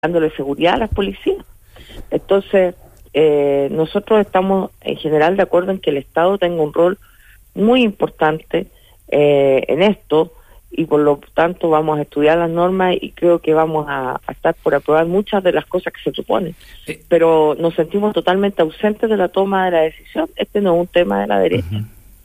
dándole seguridad a las policías. Entonces, nosotros estamos en general de acuerdo en que el Estado tenga un rol muy importante en esto, y por lo tanto vamos a estudiar las normas y creo que vamos a estar por aprobar muchas de las cosas que se proponen. Pero nos sentimos totalmente ausentes de la toma de la decisión. Este no es un tema de la derecha.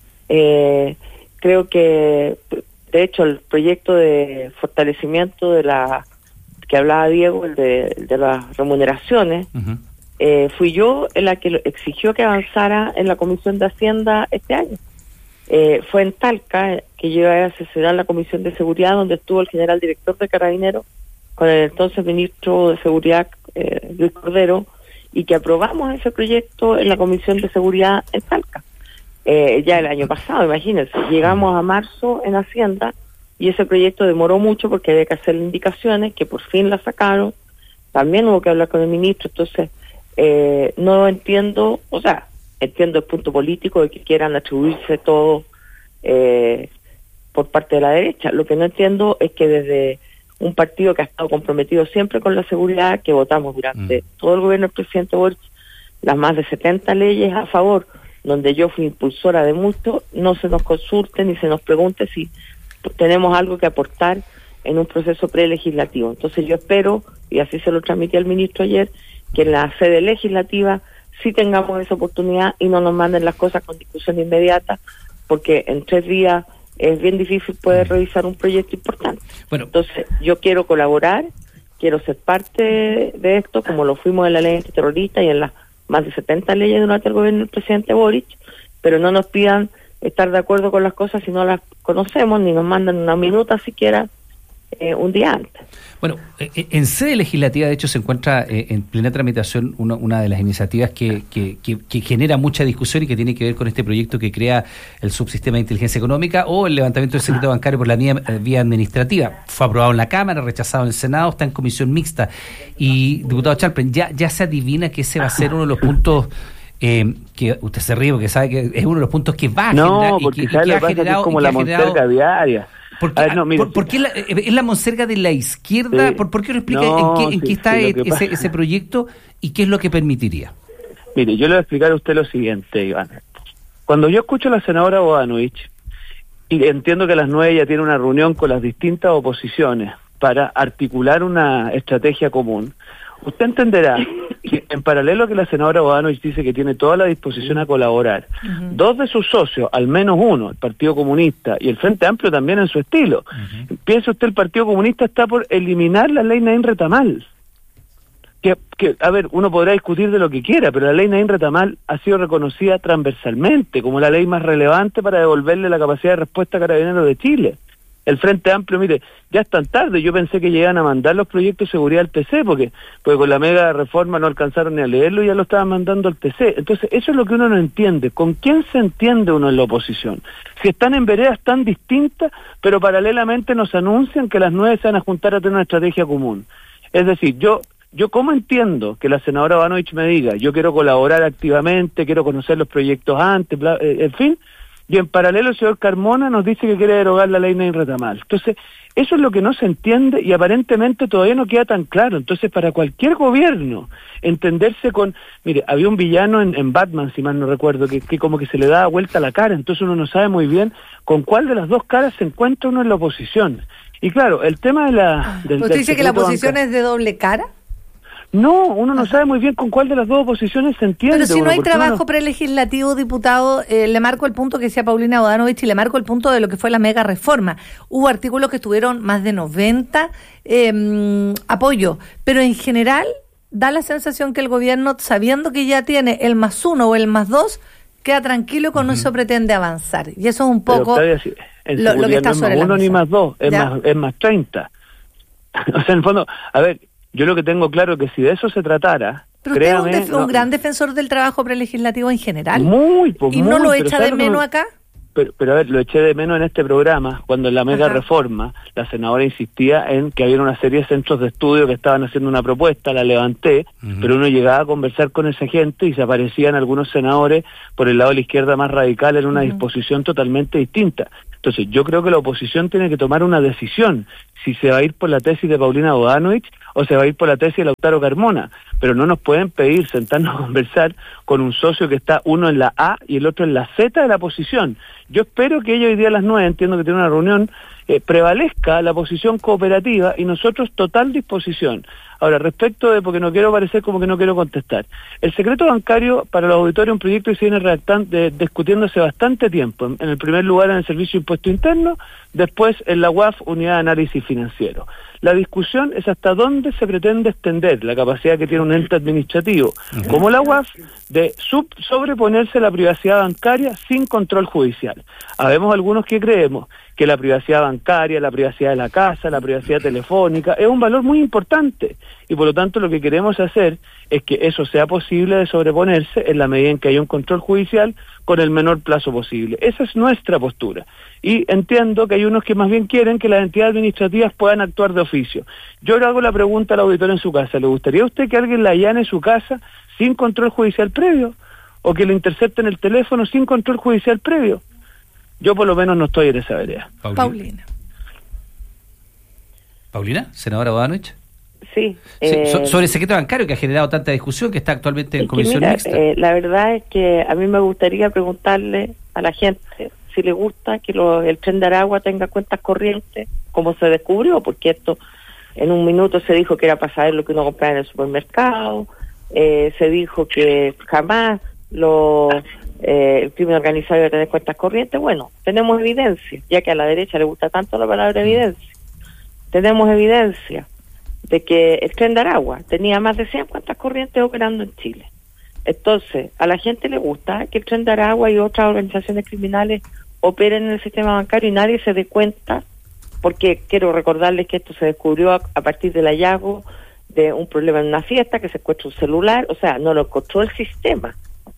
Creo que, de hecho, el proyecto de fortalecimiento de la que hablaba Diego, el de las remuneraciones, fui yo en la que exigió que avanzara en la Comisión de Hacienda este año. Fue en Talca que yo iba a asesorar la Comisión de Seguridad, donde estuvo el general director de Carabineros con el entonces ministro de Seguridad, Luis Cordero, y que aprobamos ese proyecto en la Comisión de Seguridad en Talca. Ya el año pasado, imagínense, llegamos a marzo en Hacienda y ese proyecto demoró mucho porque había que hacerle indicaciones, que por fin la sacaron. También hubo que hablar con el ministro. Entonces, no entiendo, o sea, entiendo el punto político de que quieran atribuirse todo por parte de la derecha. Lo que no entiendo es que desde un partido que ha estado comprometido siempre con la seguridad, que votamos durante todo el gobierno del presidente Boric, las más de 70 leyes a favor, donde yo fui impulsora de mucho, no se nos consulte ni se nos pregunte si tenemos algo que aportar en un proceso prelegislativo. Entonces yo espero, y así se lo transmití al ministro ayer, que en la sede legislativa sí tengamos esa oportunidad y no nos manden las cosas con discusión inmediata, porque en 3 días es bien difícil poder revisar un proyecto importante. Bueno, entonces yo quiero colaborar, quiero ser parte de esto, como lo fuimos en la ley antiterrorista y en las más de 70 leyes durante el gobierno del presidente Boric, pero no nos pidan estar de acuerdo con las cosas si no las conocemos, ni nos mandan una minuta siquiera un día antes. Bueno, en sede legislativa, de hecho, se encuentra en plena tramitación una de las iniciativas que genera mucha discusión y que tiene que ver con este proyecto que crea el subsistema de inteligencia económica o el levantamiento del secreto bancario por la vía administrativa. Fue aprobado en la Cámara, rechazado en el Senado, está en comisión mixta. Y, diputado Chalpin, ya se adivina que ese va a ser uno de los puntos que usted se ríe porque sabe que es uno de los puntos que va a generar y que ha generado, es como la monserga diaria. ¿Por qué es la monserga de la izquierda? ¿Por qué no explica en qué está ese proyecto y qué es lo que permitiría? Mire, yo le voy a explicar a usted lo siguiente, Iván. Cuando yo escucho a la senadora Bodanovich, y entiendo que a las 9 ya tiene una reunión con las distintas oposiciones para articular una estrategia común, usted entenderá que en paralelo a que la senadora Bodanovich dice que tiene toda la disposición a colaborar, 2 de sus socios, al menos uno, el Partido Comunista y el Frente Amplio también en su estilo. Piense usted, el Partido Comunista está por eliminar la ley Naín Retamal. Que, a ver, uno podrá discutir de lo que quiera, pero la ley Naín Retamal ha sido reconocida transversalmente como la ley más relevante para devolverle la capacidad de respuesta a Carabineros de Chile. El Frente Amplio, mire, ya es tan tarde, yo pensé que llegaban a mandar los proyectos de seguridad al TC, porque con la mega reforma no alcanzaron ni a leerlo y ya lo estaban mandando al TC. Entonces, eso es lo que uno no entiende. ¿Con quién se entiende uno en la oposición? Si están en veredas tan distintas, pero paralelamente nos anuncian que las 9 se van a juntar a tener una estrategia común. Es decir, yo ¿cómo entiendo que la senadora Bodanovich me diga, yo quiero colaborar activamente, quiero conocer los proyectos antes, en fin? Y en paralelo el señor Carmona nos dice que quiere derogar la ley Naín Retamal. Entonces, eso es lo que no se entiende y aparentemente todavía no queda tan claro. Entonces, para cualquier gobierno, entenderse con... Mire, había un villano en Batman, si mal no recuerdo, que como que se le da vuelta la cara, entonces uno no sabe muy bien con cuál de las dos caras se encuentra uno en la oposición. Y claro, el tema de la... ¿Usted dice que la oposición es de doble cara? No, uno no sabe muy bien con cuál de las dos oposiciones se entiende. Pero si no hay trabajo prelegislativo, diputado, le marco el punto que decía Paulina Bodanovich y le marco el punto de lo que fue la mega reforma. Hubo artículos que tuvieron más de 90 apoyo, pero en general da la sensación que el gobierno, sabiendo que ya tiene el +1 o el +2, queda tranquilo y con eso pretende avanzar. Y eso es un poco lo que está sobre la mesa. No es +1 ni +2, es más 30. O sea, en el fondo, a ver... Yo lo que tengo claro es que si de eso se tratara... Pero usted es un gran defensor del trabajo prelegislativo en general. ¿Y no lo echa de menos acá? Pero a ver, lo eché de menos en este programa, cuando en la mega reforma la senadora insistía en que había una serie de centros de estudio que estaban haciendo una propuesta, la levanté, pero uno llegaba a conversar con esa gente y se aparecían algunos senadores por el lado de la izquierda más radical en una disposición totalmente distinta. Entonces, yo creo que la oposición tiene que tomar una decisión, si se va a ir por la tesis de Paulina Bodanovich o se va a ir por la tesis de Lautaro Carmona, pero no nos pueden pedir sentarnos a conversar con un socio que está uno en la A y el otro en la Z de la posición. Yo espero que ellos hoy día a las 9, entiendo que tiene una reunión, prevalezca la posición cooperativa y nosotros total disposición. Ahora, respecto de, porque no quiero parecer como que no quiero contestar, el secreto bancario para los auditores es un proyecto que se viene discutiéndose bastante tiempo. En el primer lugar en el Servicio de Impuesto Interno, después en la UAF, Unidad de Análisis Financiero. La discusión es hasta dónde se pretende extender la capacidad que tiene un ente administrativo, como la UAF, de sobreponerse a la privacidad bancaria sin control judicial. Habemos algunos que creemos que la privacidad bancaria, la privacidad de la casa, la privacidad telefónica, es un valor muy importante, y por lo tanto lo que queremos hacer es que eso sea posible de sobreponerse en la medida en que haya un control judicial con el menor plazo posible. Esa es nuestra postura, y entiendo que hay unos que más bien quieren que las entidades administrativas puedan actuar de oficio. Yo le hago la pregunta al auditor en su casa: ¿le gustaría a usted que alguien la allane su casa sin control judicial previo? ¿O que le intercepten el teléfono sin control judicial previo? Yo por lo menos no estoy en esa vereda. Paulina, senadora Bodanovich. Sí. Sobre el secreto bancario que ha generado tanta discusión, que está actualmente en comisión mixta. La verdad es que a mí me gustaría preguntarle a la gente si le gusta que el Tren de Aragua tenga cuentas corrientes, como se descubrió, porque esto en un minuto se dijo que era para saber lo que uno compraba en el supermercado, se dijo que jamás el crimen organizado iba a tener cuentas corrientes. Bueno, tenemos evidencia, ya que a la derecha le gusta tanto la palabra evidencia. Tenemos evidencia de que el Tren de Aragua tenía más de 100 cuentas corrientes operando en Chile. Entonces, a la gente le gusta que el Tren de Aragua y otras organizaciones criminales operen en el sistema bancario y nadie se dé cuenta, porque quiero recordarles que esto se descubrió a partir del hallazgo de un problema en una fiesta, que se encuentra un celular, o sea, no lo encontró el sistema,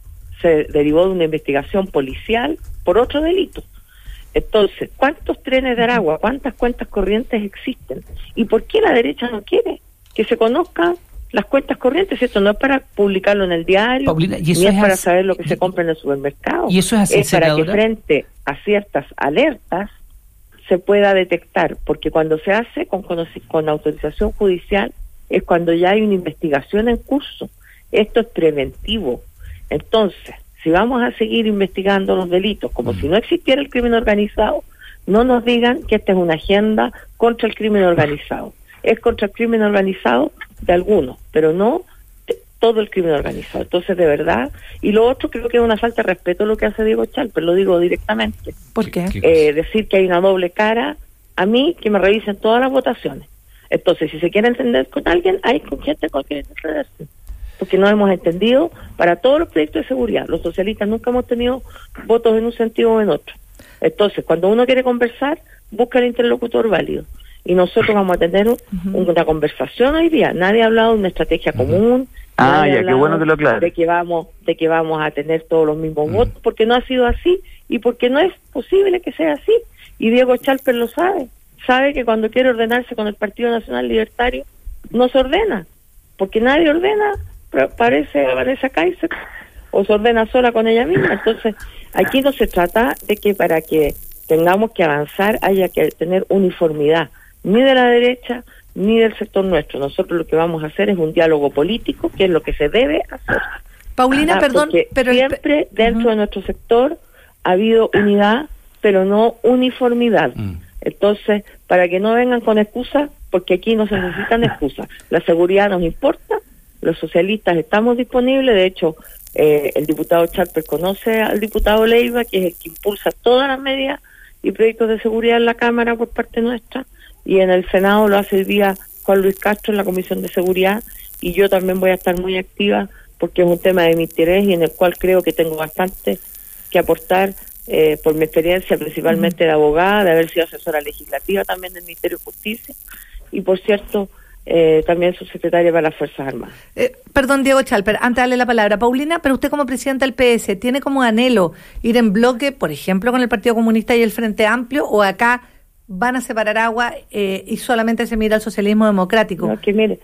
se derivó de una investigación policial por otro delito. Entonces, ¿cuántos trenes de Aragua, cuántas cuentas corrientes existen? ¿Y por qué la derecha no quiere que se conozcan las cuentas corrientes? Esto no es para publicarlo en el diario, Paulina, ni es para saber lo que se compra en el supermercado. ¿Y eso es así, es para senadora? que frente a ciertas alertas se pueda detectar, porque cuando se hace con autorización judicial es cuando ya hay una investigación en curso. Esto es preventivo. Entonces, si vamos a seguir investigando los delitos como si no existiera el crimen organizado, no nos digan que esta es una agenda contra el crimen organizado. Es contra el crimen organizado de algunos, pero no todo el crimen organizado. Entonces, de verdad, y lo otro creo que es una falta de respeto lo que hace Diego Chalper, lo digo directamente. ¿Por qué? Decir que hay una doble cara, a mí que me revisen todas las votaciones. Entonces, si se quiere entender con alguien, hay con gente con quien entenderse. Porque no hemos entendido para todos los proyectos de seguridad. Los socialistas nunca hemos tenido votos en un sentido o en otro. Entonces, cuando uno quiere conversar, busca el interlocutor válido. Y nosotros vamos a tener una conversación hoy día. Nadie ha hablado de una estrategia común. Ya, qué bueno que lo aclares. De que vamos a tener todos los mismos votos, porque no ha sido así y porque no es posible que sea así. Y Diego Chalper lo sabe. Sabe que cuando quiere ordenarse con el Partido Nacional Libertario, no se ordena. Porque nadie ordena. Parece a Vanessa Kaiser o se ordena sola con ella misma. Entonces, aquí no se trata de que para que tengamos que avanzar haya que tener uniformidad, ni de la derecha ni del sector nuestro. Nosotros lo que vamos a hacer es un diálogo político, que es lo que se debe hacer. Paulina, perdón, pero siempre dentro de nuestro sector ha habido unidad, pero no uniformidad. Entonces, para que no vengan con excusas, porque aquí no se necesitan excusas. La seguridad nos importa. Los socialistas estamos disponibles. De hecho, el diputado Chalper conoce al diputado Leiva, que es el que impulsa todas las medidas y proyectos de seguridad en la Cámara por parte nuestra, y en el Senado lo hace el día Juan Luis Castro en la Comisión de Seguridad, y yo también voy a estar muy activa porque es un tema de mi interés y en el cual creo que tengo bastante que aportar por mi experiencia principalmente de abogada, de haber sido asesora legislativa también del Ministerio de Justicia y, por cierto, también subsecretaria para las Fuerzas Armadas. Perdón, Diego Chalper, antes de darle la palabra, Paulina, pero usted como presidenta del PS, ¿tiene como anhelo ir en bloque, por ejemplo, con el Partido Comunista y el Frente Amplio, o acá van a separar agua y solamente se mira al socialismo democrático? No, que mire,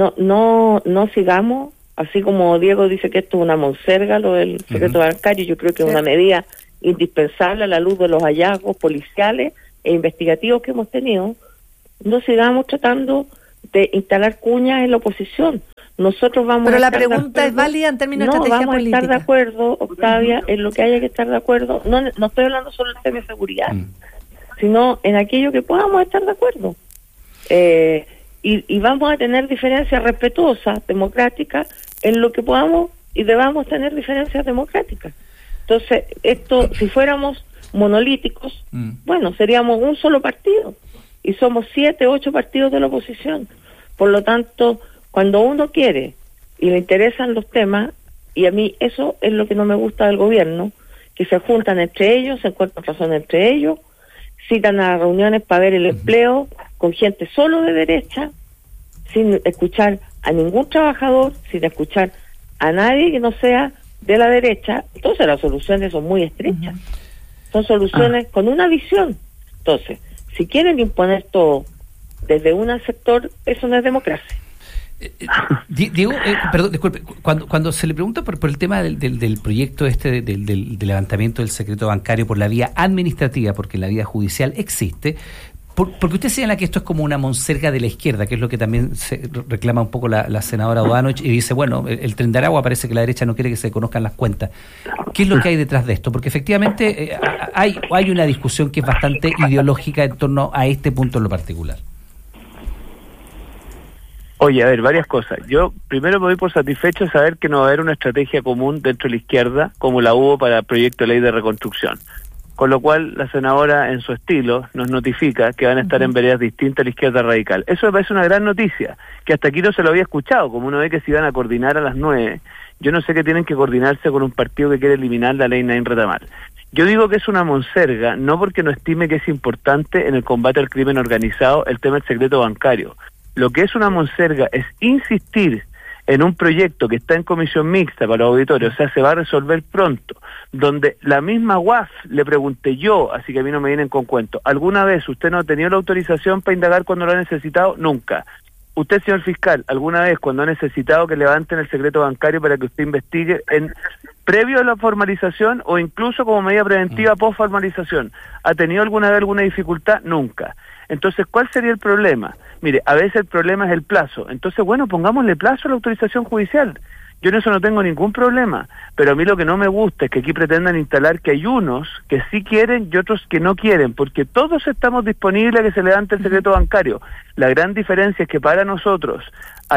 no sigamos, así como Diego dice que esto es una monserga, lo del secreto bancario, yo creo que es una medida indispensable a la luz de los hallazgos policiales e investigativos que hemos tenido, no sigamos tratando de instalar cuñas en la oposición. Nosotros vamos Pero a la estar pregunta es válida en términos de estrategia vamos política. A estar de acuerdo, Octavia, en lo que haya que estar de acuerdo. No estoy hablando solo del tema de seguridad, sino en aquello que podamos estar de acuerdo. Y vamos a tener diferencias respetuosas, democráticas, en lo que podamos y debamos tener diferencias democráticas. Entonces, esto, si fuéramos monolíticos, bueno, seríamos un solo partido, y somos 7, 8 partidos de la oposición. Por lo tanto, cuando uno quiere y le interesan los temas, y a mí eso es lo que no me gusta del gobierno, que se juntan entre ellos, se encuentran razón entre ellos, citan a reuniones para ver el empleo con gente solo de derecha, sin escuchar a ningún trabajador, sin escuchar a nadie que no sea de la derecha. Entonces las soluciones son muy estrechas, son soluciones con una visión. Entonces, si quieren imponer todo desde un sector, eso no es democracia. Diego, perdón, disculpe, cuando se le pregunta por el tema del proyecto del levantamiento del secreto bancario por la vía administrativa, porque la vía judicial existe, porque usted señala que esto es como una monserga de la izquierda, que es lo que también se reclama un poco la senadora Bodanovich, y dice, bueno, el tren de Aragua parece que la derecha no quiere que se conozcan las cuentas. ¿Qué es lo que hay detrás de esto? Porque efectivamente hay una discusión que es bastante ideológica en torno a este punto en lo particular. Oye, a ver, varias cosas. Yo primero me doy por satisfecho de saber que no va a haber una estrategia común dentro de la izquierda como la hubo para el proyecto de ley de reconstrucción. Con lo cual, la senadora, en su estilo, nos notifica que van a estar en veredas distintas a la izquierda radical. Eso me parece una gran noticia, que hasta aquí no se lo había escuchado, como uno ve que se iban a coordinar a las 9. Yo no sé qué tienen que coordinarse con un partido que quiere eliminar la ley Naín Retamal. Yo digo que es una monserga, no porque no estime que es importante en el combate al crimen organizado el tema del secreto bancario. Lo que es una monserga es insistir en un proyecto que está en comisión mixta para los auditores, o sea, se va a resolver pronto, donde la misma UAF, le pregunté yo, así que a mí no me vienen con cuentos, ¿alguna vez usted no ha tenido la autorización para indagar cuando lo ha necesitado? Nunca. Usted, señor fiscal, ¿alguna vez cuando ha necesitado que levanten el secreto bancario para que usted investigue previo a la formalización o incluso como medida preventiva post formalización, ha tenido alguna vez alguna dificultad? Nunca. Entonces, ¿cuál sería el problema? Mire, a veces el problema es el plazo. Entonces, bueno, pongámosle plazo a la autorización judicial. Yo en eso no tengo ningún problema. Pero a mí lo que no me gusta es que aquí pretendan instalar que hay unos que sí quieren y otros que no quieren, porque todos estamos disponibles a que se levante el secreto bancario. La gran diferencia es que para nosotros,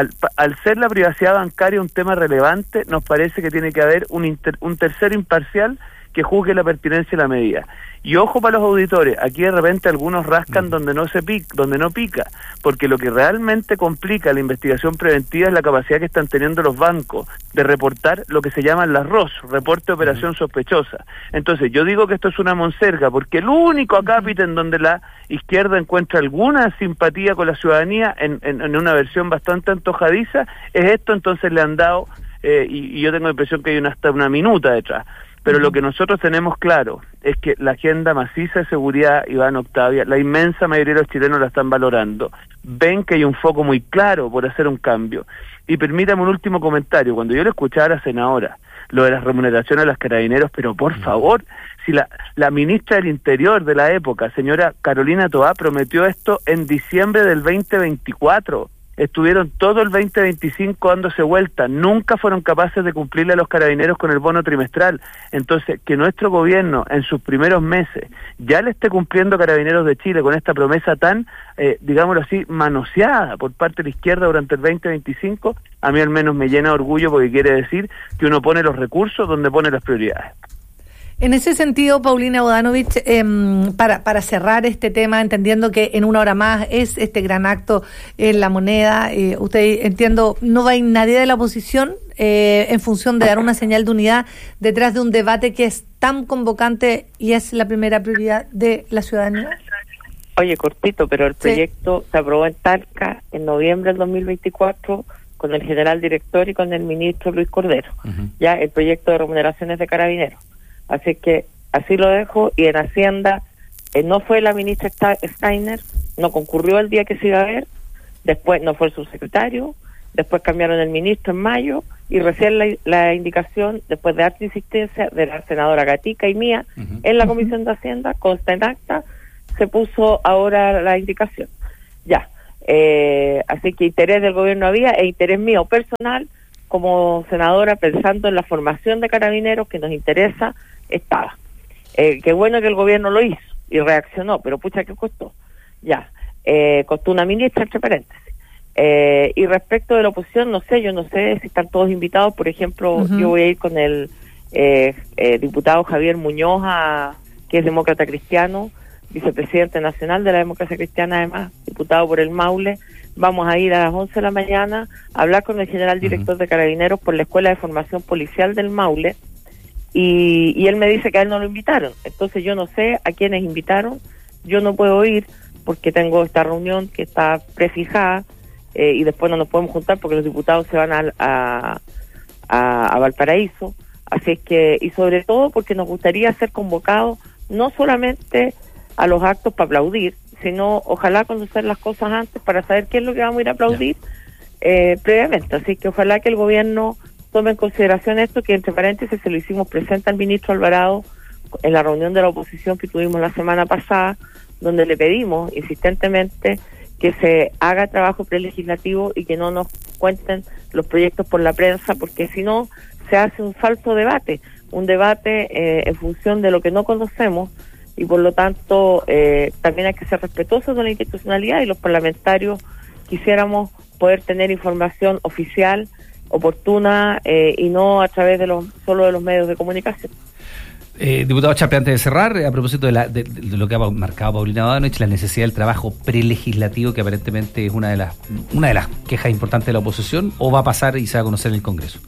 al ser la privacidad bancaria un tema relevante, nos parece que tiene que haber un tercero imparcial que juzgue la pertinencia de la medida. Y ojo para los auditores, aquí de repente algunos rascan donde no pica, porque lo que realmente complica la investigación preventiva es la capacidad que están teniendo los bancos de reportar lo que se llaman las ROS, reporte de operación sospechosa. Entonces yo digo que esto es una monserga, porque el único acápite en donde la izquierda encuentra alguna simpatía con la ciudadanía en una versión bastante antojadiza es esto. Entonces le han dado, y yo tengo la impresión que hay hasta una minuta detrás. Pero lo que nosotros tenemos claro es que la agenda maciza de seguridad, Iván, Octavia, la inmensa mayoría de los chilenos la están valorando, ven que hay un foco muy claro por hacer un cambio. Y permítame un último comentario, cuando yo le escuchaba a la senadora, lo de las remuneraciones a los carabineros, pero por favor, si la ministra del Interior de la época, señora Carolina Toá, prometió esto en diciembre del 2024, estuvieron todo el 2025 dándose vuelta, nunca fueron capaces de cumplirle a los carabineros con el bono trimestral. Entonces, que nuestro gobierno en sus primeros meses ya le esté cumpliendo a Carabineros de Chile con esta promesa tan, digámoslo así, manoseada por parte de la izquierda durante el 2025, a mí al menos me llena de orgullo, porque quiere decir que uno pone los recursos donde pone las prioridades. En ese sentido, Paulina Bodanovich, para cerrar este tema, entendiendo que en una hora más es este gran acto en La Moneda, usted, entiendo, no va a ir nadie de la oposición en función de dar una señal de unidad detrás de un debate que es tan convocante y es la primera prioridad de la ciudadanía. Oye, cortito, pero el proyecto se aprobó en Talca en noviembre del 2024 con el general director y con el ministro Luis Cordero, ya el proyecto de remuneraciones de carabineros. Así que así lo dejo. Y en Hacienda no fue la ministra Steiner, no concurrió el día que se iba a ver, después no fue el subsecretario, después cambiaron el ministro en mayo y recién la indicación, después de harta insistencia de la senadora Gatica y mía, en la Comisión de Hacienda, consta en acta, se puso ahora la indicación. Ya. Así que interés del gobierno había, e interés mío personal, como senadora, pensando en la formación de carabineros que nos interesa, estaba. Qué bueno que el gobierno lo hizo y reaccionó, pero pucha que costó. Ya. Costó una ministra, entre paréntesis. Y respecto de la oposición, yo no sé si están todos invitados. Por ejemplo, yo voy a ir con el diputado Javier Muñoz, que es demócrata cristiano, vicepresidente nacional de la democracia cristiana, además, diputado por el Maule. Vamos a ir a las 11 de la mañana a hablar con el general director de Carabineros por la Escuela de Formación Policial del Maule, y él me dice que a él no lo invitaron. Entonces yo no sé a quiénes invitaron, yo no puedo ir porque tengo esta reunión que está prefijada, y después no nos podemos juntar porque los diputados se van a Valparaíso. Así es que, y sobre todo porque nos gustaría ser convocados no solamente a los actos para aplaudir, sino ojalá conocer las cosas antes para saber qué es lo que vamos a ir a aplaudir previamente. Así que ojalá que el gobierno tome en consideración esto, que entre paréntesis se lo hicimos presente al ministro Alvarado en la reunión de la oposición que tuvimos la semana pasada, donde le pedimos insistentemente que se haga trabajo prelegislativo y que no nos cuenten los proyectos por la prensa, porque si no se hace un falso debate, un debate en función de lo que no conocemos, y por lo tanto también hay que ser respetuosos de la institucionalidad, y los parlamentarios quisiéramos poder tener información oficial, oportuna, y no a través de solo de los medios de comunicación. Diputado Chape, antes de cerrar, a propósito de lo que ha marcado Paulina Bodanovich, la necesidad del trabajo prelegislativo, que aparentemente es una de las quejas importantes de la oposición, ¿o va a pasar y se va a conocer en el Congreso?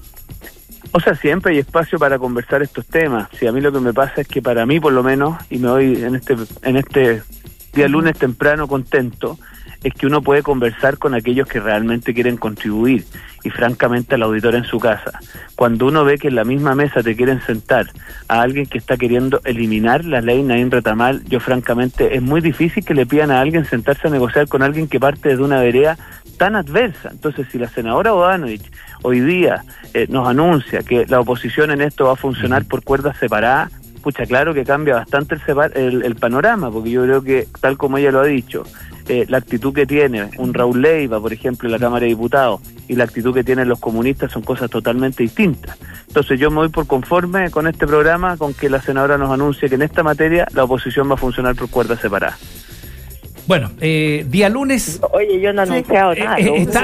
O sea, siempre hay espacio para conversar estos temas. Sí, a mí lo que me pasa es que para mí, por lo menos, y me voy en este día lunes temprano contento, es que uno puede conversar con aquellos que realmente quieren contribuir, y francamente al auditor en su casa. Cuando uno ve que en la misma mesa te quieren sentar a alguien que está queriendo eliminar la ley Naín Retamal, yo francamente es muy difícil que le pidan a alguien sentarse a negociar con alguien que parte de una vereda tan adversa. Entonces, si la senadora Bodanovich hoy día nos anuncia que la oposición en esto va a funcionar por cuerdas separadas, pucha, claro que cambia bastante el panorama, porque yo creo que, tal como ella lo ha dicho, la actitud que tiene un Raúl Leiva, por ejemplo, en la Cámara de Diputados, y la actitud que tienen los comunistas son cosas totalmente distintas. Entonces yo me voy por conforme con este programa, con que la senadora nos anuncie que en esta materia la oposición va a funcionar por cuerdas separadas. Bueno, día lunes. Oye, yo no he anunciado nada.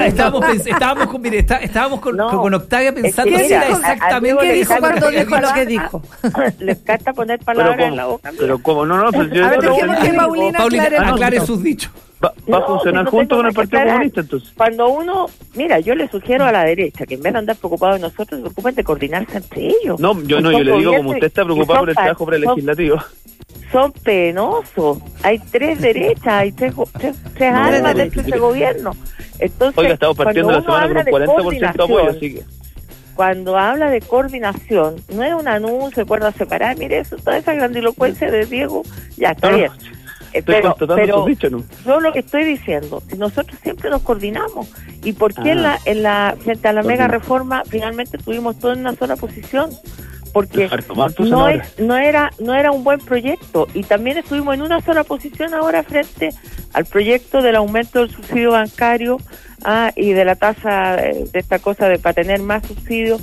Estábamos con Octavia pensando si era exactamente qué dijo cuando dijo lo que dijo. Le encanta poner palabras en la boca. Pero como no, pues yo... A ver, dejemos que Paulina aclare sus dichos. Va a funcionar junto con el Partido Comunista, entonces. Cuando uno, mira, yo le sugiero a la derecha que en vez de andar preocupados de nosotros, se preocupen de coordinarse entre ellos. No, yo le digo, como usted está preocupado por el trabajo prelegislativo. Son penosos. Hay tres derechas, hay tres armas dentro de ese gobierno. Entonces, oiga, estamos partiendo la semana con un 40% de apoyo, así que... Cuando habla de coordinación, no es un anuncio de cuerdas separadas, mire, eso, toda esa grandilocuencia de Diego, ya está bien. Pero yo lo que estoy diciendo, nosotros siempre nos coordinamos. ¿Y por qué frente a la mega reforma finalmente tuvimos todo en una sola posición? Porque no era un buen proyecto, y también estuvimos en una sola posición ahora frente al proyecto del aumento del subsidio bancario y de la tasa de esta cosa de para tener más subsidios.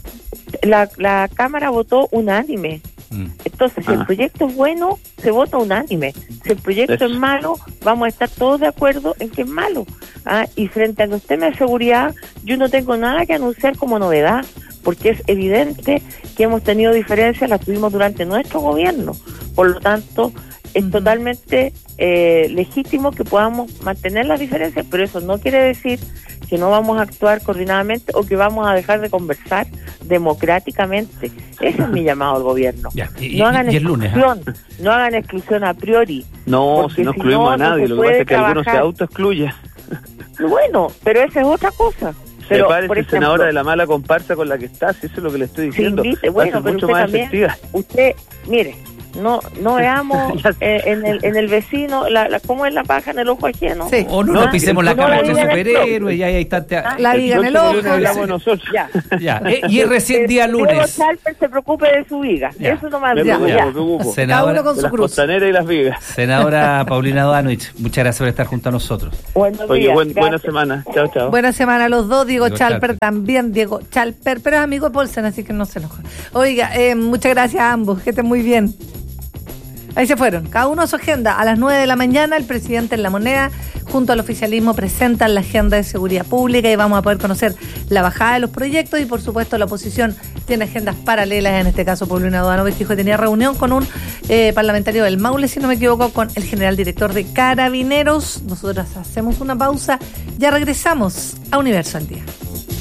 La Cámara votó unánime. Entonces, si el proyecto es bueno, se vota unánime. Si el proyecto es malo, vamos a estar todos de acuerdo en que es malo. Y frente a los temas de seguridad, yo no tengo nada que anunciar como novedad, porque es evidente que hemos tenido diferencias, las tuvimos durante nuestro gobierno. Por lo tanto, es totalmente legítimo que podamos mantener las diferencias, pero eso no quiere decir que no vamos a actuar coordinadamente o que vamos a dejar de conversar democráticamente. Ese es mi llamado al gobierno. No hagan exclusión, no hagan exclusión a priori. No, si no excluimos a nadie, lo que pasa es que algunos se autoexcluyen. Bueno, pero esa es otra cosa. Pero, sepárese, senadora, de la mala comparsa con la que está, si eso es lo que le estoy diciendo. Sí, bueno, pero mucho usted más también, efectiva. Usted, mire, no veamos en el vecino cómo es la paja en el ojo ajeno. Sí. O no pisemos la cama de superhéroes y ahí está. La viga en el ojo. Hablamos nosotros. Ya. Y es recién día lunes. Chalper se preocupe de su viga. Ya. Eso nomás. Me preocupo. Senadora, cada uno con su las cruz. costaneras y las vigas. Senadora Paulina Bodanovich, muchas gracias por estar junto a nosotros. Buenos Oye, días. buena semana. Chao. Buena semana a los dos. Diego Diego Chalper Chalper también. Diego Chalper, pero es amigo de Paulsen, así que no se enoja. Oiga, muchas gracias a ambos. Que estén muy bien. Ahí se fueron, cada uno a su agenda. A las 9 de la mañana, el presidente en La Moneda, junto al oficialismo, presentan la agenda de seguridad pública y vamos a poder conocer la bajada de los proyectos y, por supuesto, la oposición tiene agendas paralelas. En este caso, Paulina Bodanovich dijo que tenía reunión con un parlamentario del Maule, si no me equivoco, con el general director de Carabineros. Nosotros hacemos una pausa, ya regresamos a Universo al Día.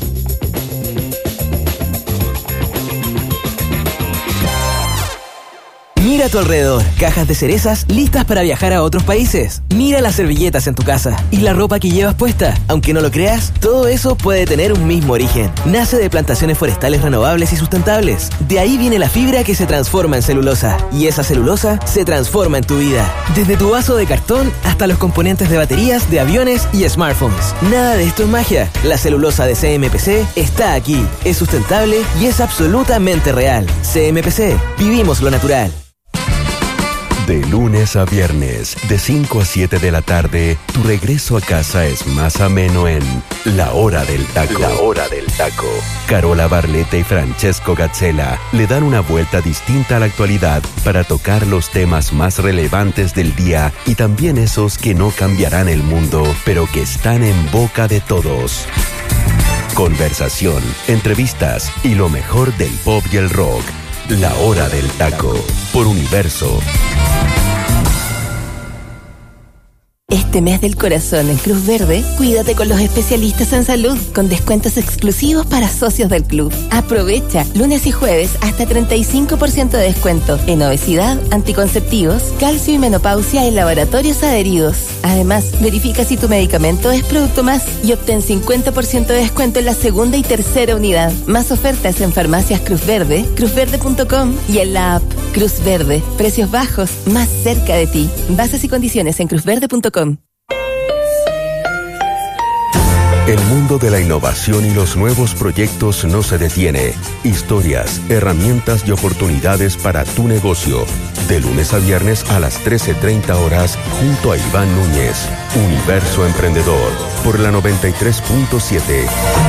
Mira a tu alrededor, cajas de cerezas listas para viajar a otros países. Mira las servilletas en tu casa y la ropa que llevas puesta. Aunque no lo creas, todo eso puede tener un mismo origen. Nace de plantaciones forestales renovables y sustentables. De ahí viene la fibra que se transforma en celulosa. Y esa celulosa se transforma en tu vida. Desde tu vaso de cartón hasta los componentes de baterías, de aviones y smartphones. Nada de esto es magia. La celulosa de CMPC está aquí. Es sustentable y es absolutamente real. CMPC. Vivimos lo natural. De lunes a viernes, de 5 a 7 de la tarde, tu regreso a casa es más ameno en La Hora del Taco. La Hora del Taco. Carola Barletta y Francesco Gazzella le dan una vuelta distinta a la actualidad para tocar los temas más relevantes del día y también esos que no cambiarán el mundo, pero que están en boca de todos. Conversación, entrevistas y lo mejor del pop y el rock. La Hora del Taco, por Universo. Este mes del corazón en Cruz Verde, cuídate con los especialistas en salud, con descuentos exclusivos para socios del club. Aprovecha lunes y jueves hasta 35% de descuento en obesidad, anticonceptivos, calcio y menopausia en laboratorios adheridos. Además, verifica si tu medicamento es Producto Más y obtén 50% de descuento en la segunda y tercera unidad. Más ofertas en farmacias Cruz Verde, cruzverde.com y en la app Cruz Verde. Precios bajos, más cerca de ti. Bases y condiciones en cruzverde.com. El mundo de la innovación y los nuevos proyectos no se detiene. Historias, herramientas y oportunidades para tu negocio. De lunes a viernes a las 13:30 horas junto a Iván Núñez. Universo Emprendedor por la 93.7.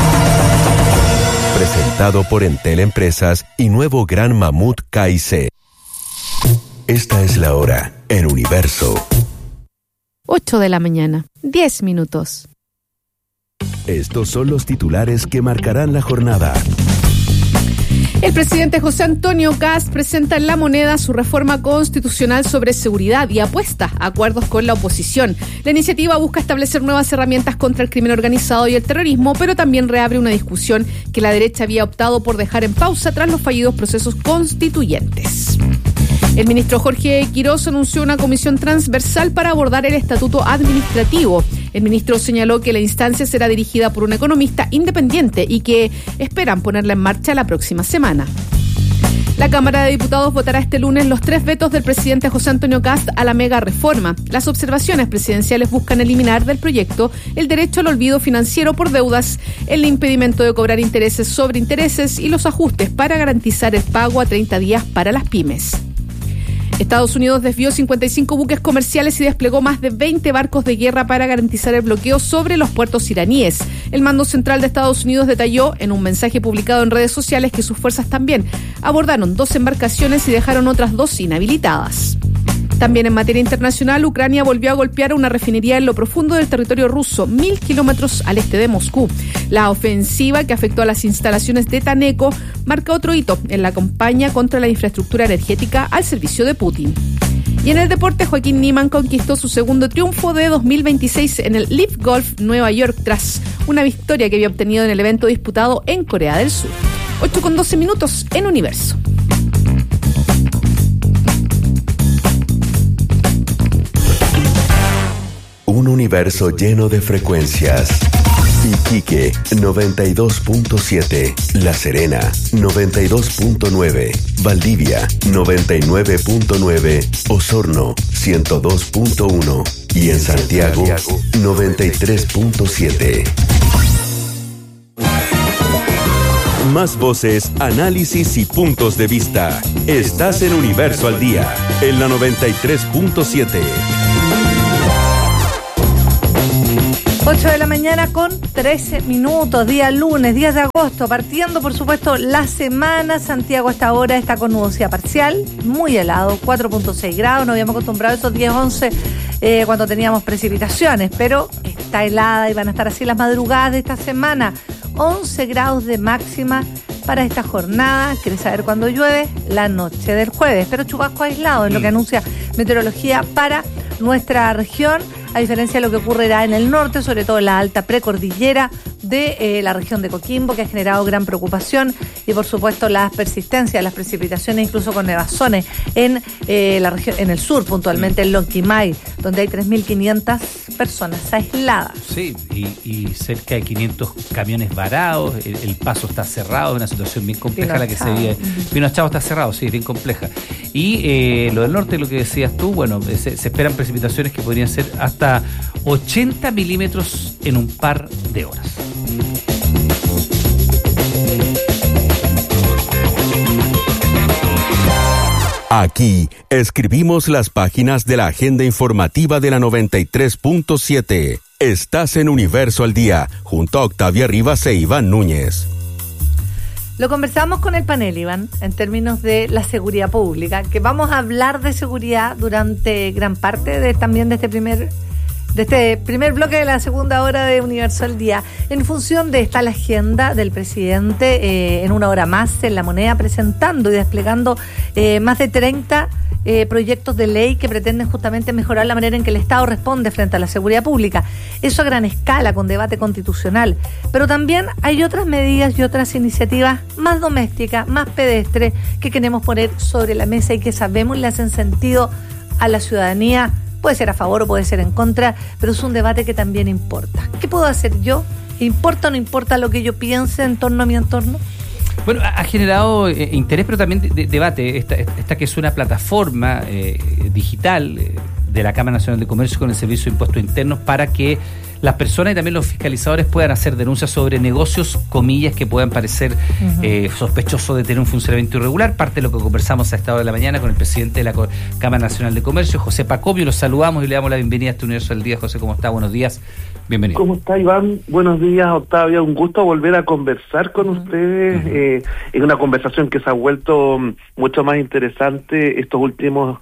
Presentado por Entel Empresas y nuevo Gran Mamut KIC. Esta es la hora en Universo. 8 de la mañana, 10 minutos. Estos son los titulares que marcarán la jornada. El presidente José Antonio Kast presenta en La Moneda su reforma constitucional sobre seguridad y apuesta a acuerdos con la oposición. La iniciativa busca establecer nuevas herramientas contra el crimen organizado y el terrorismo, pero también reabre una discusión que la derecha había optado por dejar en pausa tras los fallidos procesos constituyentes. El ministro Jorge Quirós anunció una comisión transversal para abordar el estatuto administrativo. El ministro señaló que la instancia será dirigida por un economista independiente y que esperan ponerla en marcha la próxima semana. La Cámara de Diputados votará este lunes los 3 vetos del presidente José Antonio Kast a la mega reforma. Las observaciones presidenciales buscan eliminar del proyecto el derecho al olvido financiero por deudas, el impedimento de cobrar intereses sobre intereses y los ajustes para garantizar el pago a 30 días para las pymes. Estados Unidos desvió 55 buques comerciales y desplegó más de 20 barcos de guerra para garantizar el bloqueo sobre los puertos iraníes. El mando central de Estados Unidos detalló en un mensaje publicado en redes sociales que sus fuerzas también abordaron 2 embarcaciones y dejaron otras 2 inhabilitadas. También en materia internacional, Ucrania volvió a golpear a una refinería en lo profundo del territorio ruso, 1000 kilómetros al este de Moscú. La ofensiva que afectó a las instalaciones de Taneco marca otro hito en la campaña contra la infraestructura energética al servicio de Putin. Y en el deporte, Joaquín Niemann conquistó su segundo triunfo de 2026 en el Live Golf Nueva York tras una victoria que había obtenido en el evento disputado en Corea del Sur. 8:12 minutos en Universo. Un universo lleno de frecuencias, Iquique 92.7, La Serena 92.9, Valdivia 99.9, Osorno 102.1 y en Santiago 93.7. Más voces, análisis y puntos de vista. Estás en Universo al Día, en la 93.7. 8 de la mañana con 13 minutos, día lunes, 10 de agosto, partiendo por supuesto la semana. Santiago a esta hora está con nubosidad parcial, muy helado, 4.6 grados, nos habíamos acostumbrado a esos 10, 11 cuando teníamos precipitaciones, pero está helada y van a estar así las madrugadas de esta semana. 11 grados de máxima para esta jornada. ¿Quieres saber cuándo llueve? La noche del jueves, pero chubasco aislado es lo que anuncia meteorología para nuestra región, a diferencia de lo que ocurrirá en el norte, sobre todo en la alta precordillera de la región de Coquimbo, que ha generado gran preocupación, y por supuesto las persistencias, las precipitaciones, incluso con nevazones en la región, en el sur, puntualmente en Lonquimay, donde hay 3.500 personas aisladas. Sí, y cerca de 500 camiones varados, el paso está cerrado, es una situación bien compleja la que se vive. Pinochado está cerrado, sí, es bien compleja. Y lo del norte, lo que decías tú, bueno, se esperan precipitaciones que podrían ser hasta 80 milímetros en un par de horas. Aquí escribimos las páginas de la agenda informativa de la 93.7. Estás en Universo al Día, junto a Octavia Rivas e Iván Núñez. Lo conversamos con el panel, Iván, en términos de la seguridad pública, que vamos a hablar de seguridad durante gran parte también de este primer bloque de la segunda hora de Universo al Día. En función de esta la agenda del presidente en una hora más en La Moneda, presentando y desplegando más de 30 proyectos de ley que pretenden justamente mejorar la manera en que el Estado responde frente a la seguridad pública. Eso a gran escala, con debate constitucional. Pero también hay otras medidas y otras iniciativas más domésticas, más pedestres, que queremos poner sobre la mesa y que sabemos le hacen sentido a la ciudadanía. Puede ser a favor o puede ser en contra, pero es un debate que también importa. ¿Qué puedo hacer yo? ¿Importa o no importa lo que yo piense en torno a mi entorno? Bueno, ha generado interés, pero también debate. Esta que es una plataforma digital de la Cámara Nacional de Comercio con el Servicio de Impuestos Internos para que las personas y también los fiscalizadores puedan hacer denuncias sobre negocios, comillas, que puedan parecer sospechosos de tener un funcionamiento irregular. Parte de lo que conversamos a esta hora de la mañana con el presidente de la Cámara Nacional de Comercio, José Pacomio. Los saludamos y le damos la bienvenida a este Universo del Día. José, ¿cómo está? Buenos días. Bienvenido. ¿Cómo está, Iván? Buenos días, Octavia. Un gusto volver a conversar con ustedes. Es una conversación que se ha vuelto mucho más interesante estos últimos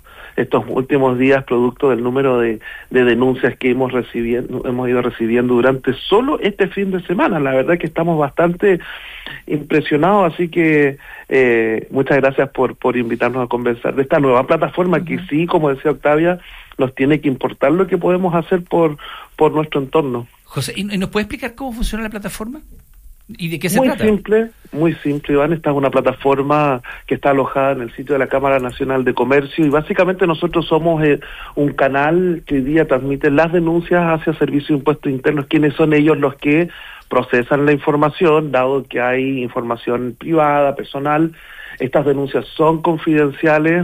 días, producto del número de denuncias que hemos ido recibiendo durante solo este fin de semana. La verdad que estamos bastante impresionados, así que muchas gracias por invitarnos a conversar de esta nueva plataforma que sí, como decía Octavia, nos tiene que importar lo que podemos hacer por nuestro entorno. José, ¿y nos puede explicar cómo funciona la plataforma? ¿Y de qué se trata? Muy simple, Iván. Esta es una plataforma que está alojada en el sitio de la Cámara Nacional de Comercio y básicamente nosotros somos un canal que hoy día transmite las denuncias hacia Servicio de Impuestos Internos, quienes son ellos los que procesan la información, dado que hay información privada, personal. Estas denuncias son confidenciales.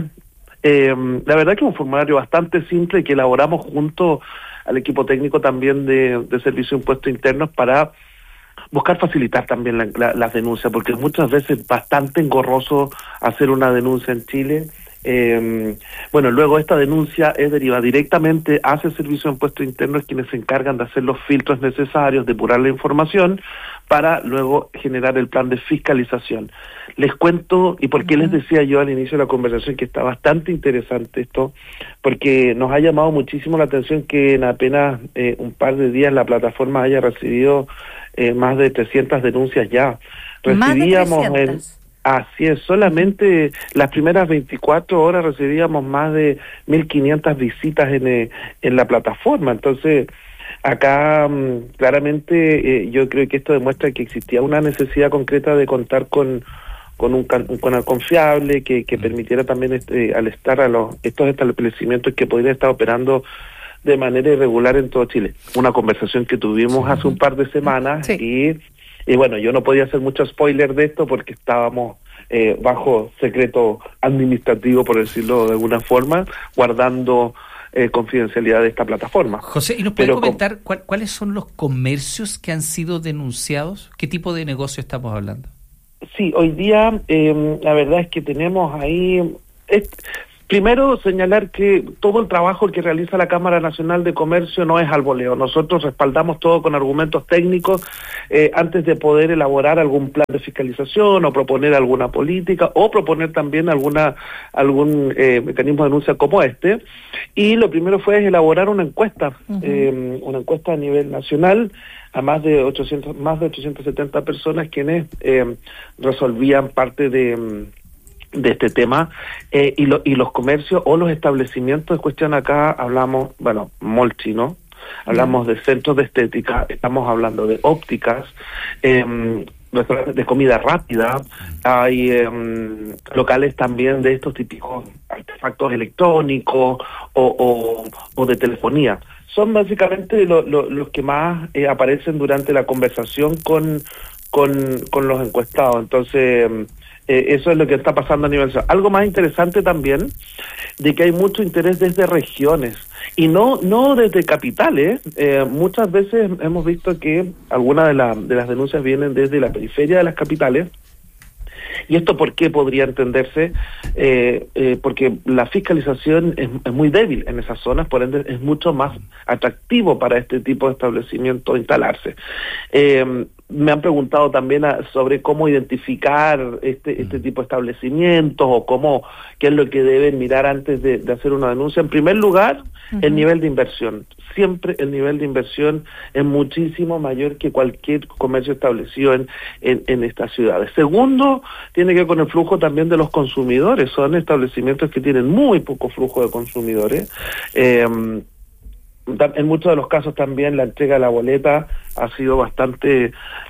La verdad que es un formulario bastante simple que elaboramos junto al equipo técnico también de Servicio de Impuestos Internos para buscar facilitar también las denuncias, porque muchas veces es bastante engorroso hacer una denuncia en Chile. Luego esta denuncia es derivada directamente hacia el Servicio de Impuestos Internos, quienes se encargan de hacer los filtros necesarios, depurar la información, para luego generar el plan de fiscalización. Les cuento, y por qué les decía yo al inicio de la conversación que está bastante interesante esto, porque nos ha llamado muchísimo la atención que en apenas un par de días la plataforma haya recibido más de 300 denuncias ya. Recibíamos así es, solamente las primeras 24 horas recibíamos más de 1.500 visitas en la plataforma. Entonces, acá claramente yo creo que esto demuestra que existía una necesidad concreta de contar con un canal confiable que permitiera también estos establecimientos que podrían estar operando de manera irregular en todo Chile. Una conversación que tuvimos hace un par de semanas y bueno, yo no podía hacer mucho spoiler de esto porque estábamos bajo secreto administrativo, por decirlo de alguna forma, guardando confidencialidad de esta plataforma. José, ¿y nos puede comentar cuáles son los comercios que han sido denunciados? ¿Qué tipo de negocio estamos hablando? Sí, hoy día la verdad es que tenemos ahí... Primero, señalar que todo el trabajo que realiza la Cámara Nacional de Comercio no es al voleo. Nosotros respaldamos todo con argumentos técnicos antes de poder elaborar algún plan de fiscalización o proponer alguna política o proponer también algún mecanismo de denuncia como este. Y lo primero fue elaborar una encuesta a nivel nacional a más de 870 personas quienes resolvían parte de este tema, y los comercios o los establecimientos de cuestión acá hablamos, mall chino, hablamos de centros de estética, estamos hablando de ópticas, restaurantes de comida rápida, hay locales también de estos típicos artefactos electrónicos o de telefonía. Son básicamente los que más aparecen durante la conversación con los encuestados. Entonces, eso es lo que está pasando a nivel nacional. Algo más interesante también, de que hay mucho interés desde regiones y no desde capitales. Muchas veces hemos visto que algunas de las denuncias vienen desde la periferia de las capitales. ¿Y esto por qué podría entenderse? Porque la fiscalización es muy débil en esas zonas, por ende es mucho más atractivo para este tipo de establecimiento instalarse. Me han preguntado también sobre cómo identificar este tipo de establecimientos o qué es lo que deben mirar antes de hacer una denuncia. En primer lugar, el nivel de inversión. Siempre el nivel de inversión es muchísimo mayor que cualquier comercio establecido en estas ciudades. Segundo, tiene que ver con el flujo también de los consumidores. Son establecimientos que tienen muy poco flujo de consumidores. En muchos de los casos también la entrega de la boleta ha sido bastante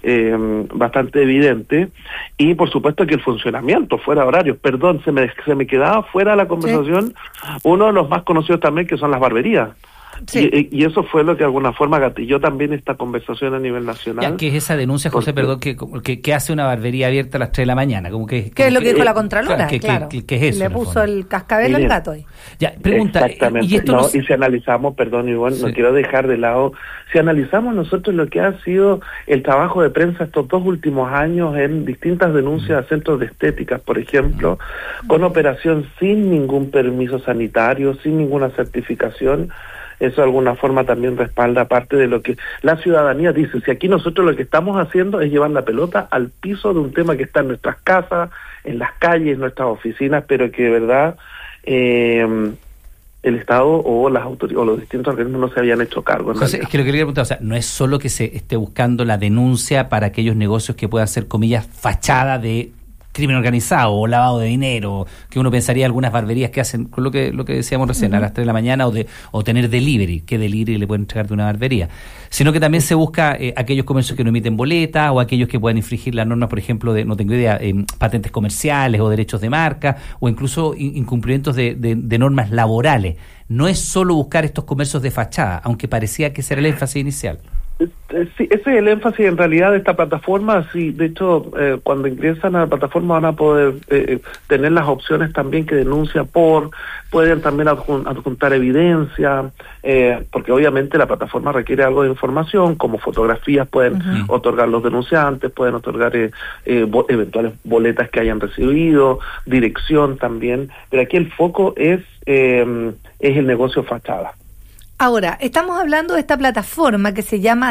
evidente, y por supuesto que el funcionamiento fuera de horarios. Perdón, se me quedaba fuera de la conversación uno de los más conocidos también, que son las barberías. Sí. Y eso fue lo que de alguna forma gatilló también esta conversación a nivel nacional. ¿Qué es esa denuncia, José? Perdón, que hace una barbería abierta a las 3 de la mañana? ¿Qué es lo que dijo la Contralora? Claro. ¿Qué es eso? Le puso el cascabel al gato ahí. Ya, pregunta. Exactamente. Y si analizamos, perdón, Ivonne, no quiero dejar de lado, si analizamos nosotros lo que ha sido el trabajo de prensa estos 2 últimos años en distintas denuncias a centros de estéticas, por ejemplo, con operación sin ningún permiso sanitario, sin ninguna certificación, eso de alguna forma también respalda parte de lo que la ciudadanía dice. Si aquí nosotros lo que estamos haciendo es llevar la pelota al piso de un tema que está en nuestras casas, en las calles, en nuestras oficinas, pero que de verdad el Estado o las autoridades o los distintos organismos no se habían hecho cargo. José, es que lo que quería preguntar, o sea, no es solo que se esté buscando la denuncia para aquellos negocios que puedan ser, comillas, fachada de crimen organizado o lavado de dinero, que uno pensaría algunas barberías que hacen con lo que decíamos recién, a las 3 de la mañana, o tener delivery. ¿Qué delivery le pueden entregar de una barbería? Sino que también se busca aquellos comercios que no emiten boletas, o aquellos que puedan infringir las normas, por ejemplo, de, no tengo idea, patentes comerciales o derechos de marca, o incluso incumplimientos de normas laborales. No es solo buscar estos comercios de fachada, aunque parecía que ese era el énfasis inicial. Sí, ese es el énfasis en realidad de esta plataforma. Sí, de hecho, cuando ingresan a la plataforma van a poder tener las opciones también que denuncia pueden también adjuntar evidencia, porque obviamente la plataforma requiere algo de información, como fotografías pueden otorgar los denunciantes, pueden otorgar eventuales boletas que hayan recibido, dirección también, pero aquí el foco es el negocio fachada. Ahora, estamos hablando de esta plataforma que se llama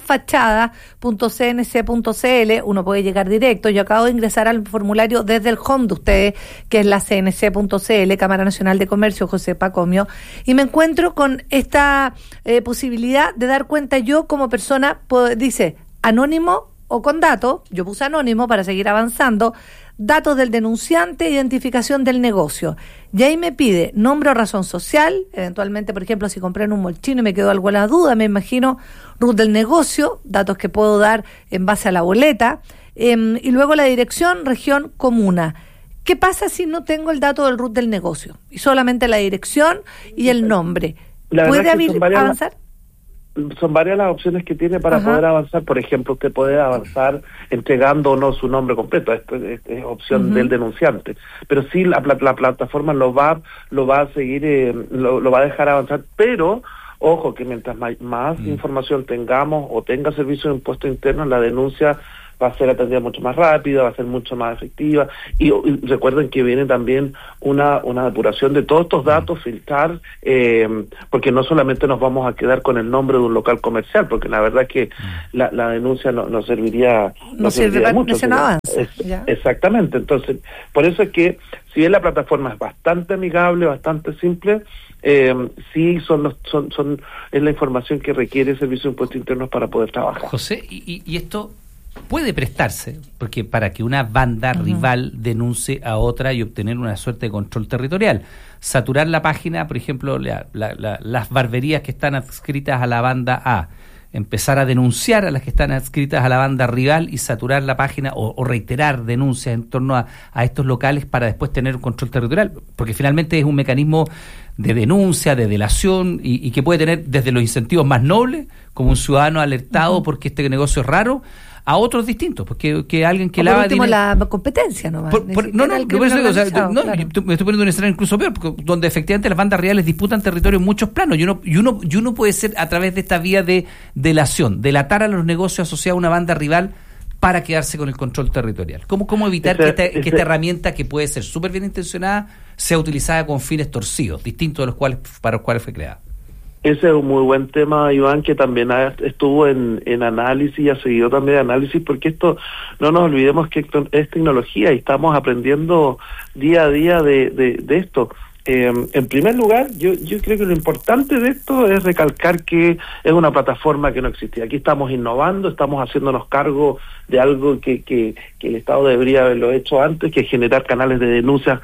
sinfachada.cnc.cl. Uno puede llegar directo. Yo acabo de ingresar al formulario desde el home de ustedes, que es la cnc.cl, Cámara Nacional de Comercio, José Pacomio, y me encuentro con esta posibilidad de dar cuenta yo como persona, dice anónimo o con datos, yo puse anónimo para seguir avanzando, datos del denunciante, identificación del negocio. Y ahí me pide nombre o razón social, eventualmente, por ejemplo, si compré en un mall chino y me quedó alguna duda, me imagino, RUT del negocio, datos que puedo dar en base a la boleta, y luego la dirección, región, comuna. ¿Qué pasa si no tengo el dato del RUT del negocio y solamente la dirección y el nombre? ¿Puede avanzar? Son varias las opciones que tiene para poder avanzar. Por ejemplo, usted puede avanzar entregando o no su nombre completo. Esto es opción del denunciante. Pero sí, la plataforma lo va a seguir, lo va a dejar avanzar. Pero, ojo, que mientras más información tengamos o tenga servicio de impuesto interno, la denuncia va a ser atendida mucho más rápida, va a ser mucho más efectiva. Y recuerden que viene también una depuración de todos estos datos, filtrar, porque no solamente nos vamos a quedar con el nombre de un local comercial, porque la verdad es que la denuncia no serviría, serviría mucho. Exactamente. Entonces, por eso es que, si bien la plataforma es bastante amigable, bastante simple, sí es la información que requiere el Servicio de Impuestos Internos para poder trabajar. José, y esto puede prestarse, porque para que una banda rival denuncie a otra y obtener una suerte de control territorial, saturar la página, por ejemplo, las barberías que están adscritas a la banda A, empezar a denunciar a las que están adscritas a la banda rival y saturar la página o reiterar denuncias en torno a estos locales para después tener un control territorial, porque finalmente es un mecanismo de denuncia, de delación y que puede tener desde los incentivos más nobles, como un ciudadano alertado porque este negocio es raro, a otros distintos, porque que alguien que lava dinero, la competencia nomás. Me estoy poniendo un escenario incluso peor, porque donde efectivamente las bandas reales disputan territorio en muchos planos, y uno puede ser a través de esta vía de delación, delatar a los negocios asociados a una banda rival para quedarse con el control territorial. ¿Cómo evitar que esta herramienta, que puede ser súper bien intencionada, sea utilizada con fines torcidos, distintos de para los cuales fue creada? Ese es un muy buen tema, Iván, que también estuvo en análisis y ha seguido también análisis, porque esto, no nos olvidemos que esto es tecnología y estamos aprendiendo día a día de esto. En primer lugar, yo creo que lo importante de esto es recalcar que es una plataforma que no existía. Aquí estamos innovando, estamos haciéndonos cargo de algo que el Estado debería haberlo hecho antes, que es generar canales de denuncia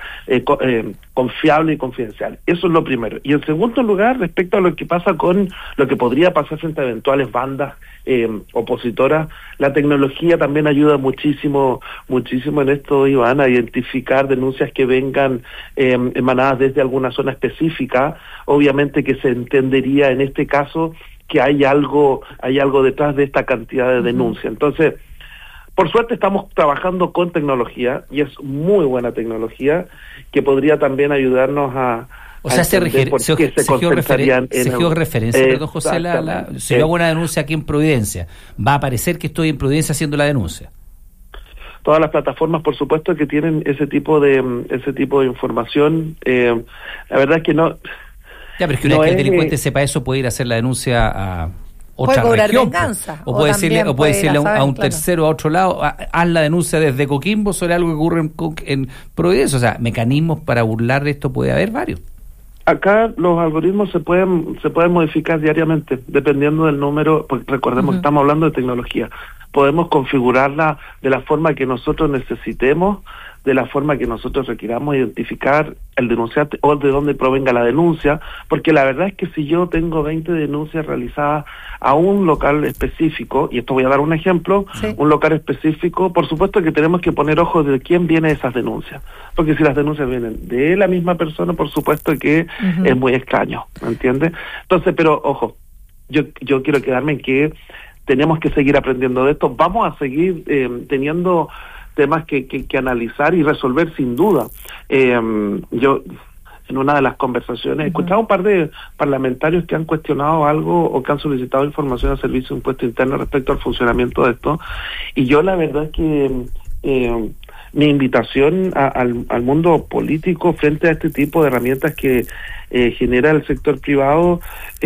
confiables y confidenciales. Eso es lo primero. Y en segundo lugar, respecto a lo que pasa con lo que podría pasar frente a eventuales bandas opositoras, la tecnología también ayuda muchísimo en esto, Iván, a identificar denuncias que vengan emanadas desde alguna zona específica. Obviamente que se entendería en este caso que hay algo detrás de esta cantidad de denuncias. Entonces, por suerte estamos trabajando con tecnología, y es muy buena tecnología, que podría también ayudarnos a... O sea, se dio referencia, perdón, José, si yo hago una denuncia aquí en Providencia, va a aparecer que estoy en Providencia haciendo la denuncia. Todas las plataformas, por supuesto, que tienen ese tipo de información, la verdad es que no... Ya, pero es que una vez que el delincuente sepa eso, puede ir a hacer la denuncia a otra región, venganza, o puede decirle a un tercero, a otro lado, haz la denuncia desde Coquimbo sobre algo que ocurre en Providencia. O sea, mecanismos para burlar esto puede haber varios. Acá los algoritmos se pueden modificar diariamente, dependiendo del número, porque recordemos que estamos hablando de tecnología. Podemos configurarla de la forma que nosotros necesitemos, de la forma que nosotros requiramos identificar el denunciante o de dónde provenga la denuncia, porque la verdad es que si yo tengo 20 denuncias realizadas a un local específico, y esto voy a dar un ejemplo, un local específico, por supuesto que tenemos que poner ojos de quién viene esas denuncias, porque si las denuncias vienen de la misma persona, por supuesto que es muy extraño, ¿me entiendes? Entonces, pero ojo, yo quiero quedarme en que tenemos que seguir aprendiendo de esto, vamos a seguir teniendo temas que analizar y resolver sin duda. Yo en una de las conversaciones he escuchado un par de parlamentarios que han cuestionado algo o que han solicitado información al Servicio de Impuesto Interno respecto al funcionamiento de esto, y yo la verdad es que mi invitación al mundo político frente a este tipo de herramientas que genera el sector privado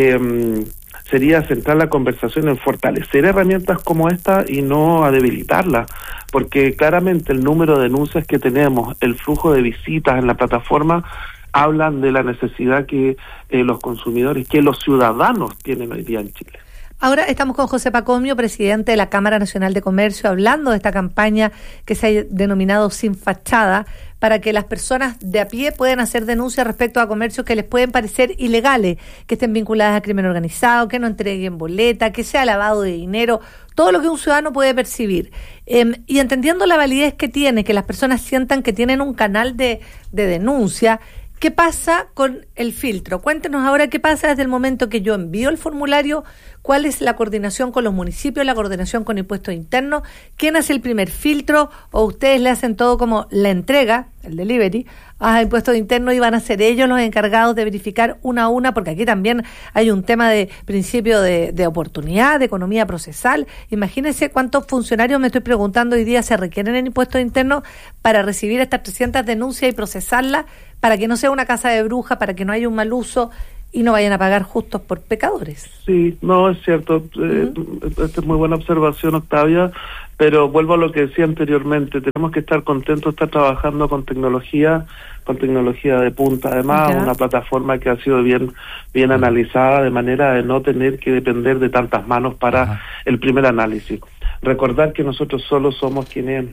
sería centrar la conversación en fortalecer herramientas como esta y no a debilitarlas, porque claramente el número de denuncias que tenemos, el flujo de visitas en la plataforma, hablan de la necesidad que los consumidores, que los ciudadanos tienen hoy día en Chile. Ahora estamos con José Pacomio, presidente de la Cámara Nacional de Comercio, hablando de esta campaña que se ha denominado Sin Fachada, para que las personas de a pie puedan hacer denuncias respecto a comercios que les pueden parecer ilegales, que estén vinculadas a crimen organizado, que no entreguen boleta, que sea lavado de dinero, todo lo que un ciudadano puede percibir. Y entendiendo la validez que tiene, que las personas sientan que tienen un canal de denuncia, ¿Qué pasa con el filtro? Cuéntenos ahora qué pasa desde el momento que yo envío el formulario, cuál es la coordinación con los municipios, la coordinación con impuestos internos, quién hace el primer filtro, o ustedes le hacen todo como la entrega, el delivery, a impuestos internos y van a ser ellos los encargados de verificar una a una, porque aquí también hay un tema de principio de oportunidad, de economía procesal. Imagínense cuántos funcionarios, me estoy preguntando hoy día, se requieren en impuestos internos para recibir estas 300 denuncias y procesarlas, para que no sea una casa de brujas, para que no haya un mal uso y no vayan a pagar justos por pecadores. Sí, no, es cierto. Esta es muy buena observación, Octavia, pero vuelvo a lo que decía anteriormente. Tenemos que estar contentos de estar trabajando con tecnología de punta. Además, una plataforma que ha sido bien analizada, de manera de no tener que depender de tantas manos para el primer análisis. Recordar que nosotros solo somos quienes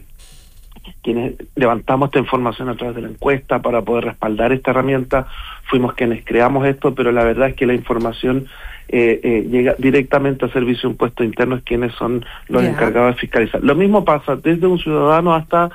levantamos esta información a través de la encuesta para poder respaldar esta herramienta. Fuimos quienes creamos esto, pero la verdad es que la información llega directamente a Servicio de Impuestos Internos, quienes son los encargados de fiscalizar. Lo mismo pasa desde un ciudadano hasta